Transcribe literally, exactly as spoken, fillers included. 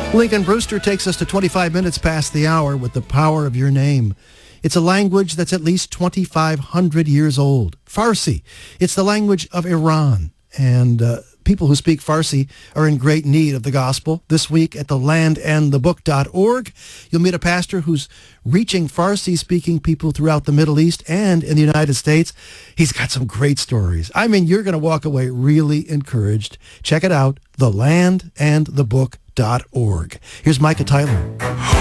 Lincoln Brewster takes us to twenty-five minutes past the hour with the power of your name. It's a language that's at least twenty-five hundred years old. Farsi. It's the language of Iran. And uh, people who speak Farsi are in great need of the gospel. This week at the land and the book dot org, you'll meet a pastor who's reaching Farsi-speaking people throughout the Middle East and in the United States. He's got some great stories. I mean, you're going to walk away really encouraged. Check it out, the land and the book dot org. Here's Micah Tyler.